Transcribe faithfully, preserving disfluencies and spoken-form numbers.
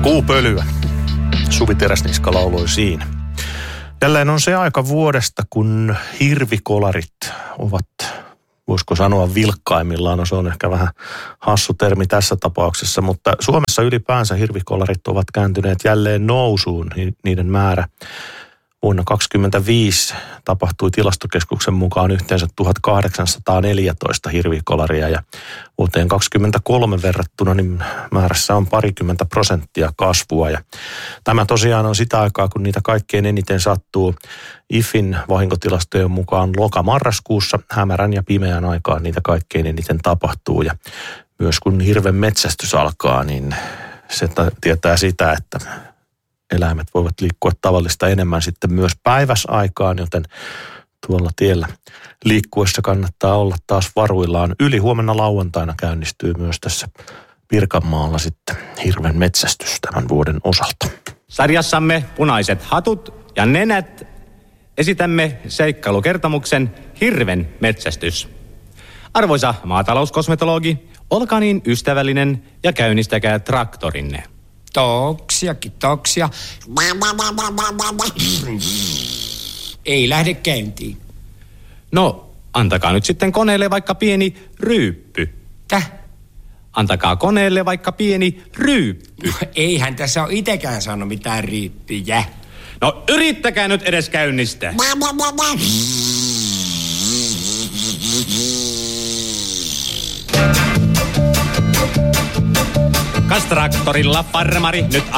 Puupölyä. Suvi Teräsniska lauloi siinä. Jälleen on se aika vuodesta, kun hirvikolarit ovat, voisiko sanoa, vilkkaimmillaan. No se on ehkä vähän hassu termi tässä tapauksessa, mutta Suomessa ylipäänsä hirvikolarit ovat kääntyneet jälleen nousuun, niiden määrä. Vuonna kaksikymmentäviisi tapahtui Tilastokeskuksen mukaan yhteensä tuhatkahdeksansataaneljätoista hirvikolaria ja vuoteen kaksikymmentäkolme verrattuna niin määrässä on parikymmentä prosenttia kasvua. Ja tämä tosiaan on sitä aikaa, kun niitä kaikkein eniten sattuu I F In vahinkotilastojen mukaan loka-marraskuussa hämärän ja pimeän aikaan niitä kaikkein eniten tapahtuu. Ja myös kun hirven metsästys alkaa, niin se tietää sitä, että eläimet voivat liikkua tavallista enemmän sitten myös päiväsaikaan, joten tuolla tiellä liikkuessa kannattaa olla taas varuillaan. Yli huomenna lauantaina käynnistyy myös tässä Pirkanmaalla sitten hirven metsästys tämän vuoden osalta. Sarjassamme Punaiset hatut ja nenät esitämme seikkailukertomuksen Hirven metsästys. Arvoisa maatalouskosmetologi, olkaa niin ystävällinen ja käynnistäkää traktorinne. Toksia, kitoksia. Ei lähde käyntiin. No, antakaa nyt sitten koneelle vaikka pieni ryyppy. Täh? Antakaa koneelle vaikka pieni ryyppy. No, eihän tässä ole itekään saanut mitään ryyppyjä. No, yrittäkää nyt edes käynnistää. Kas traktorilla farmari nyt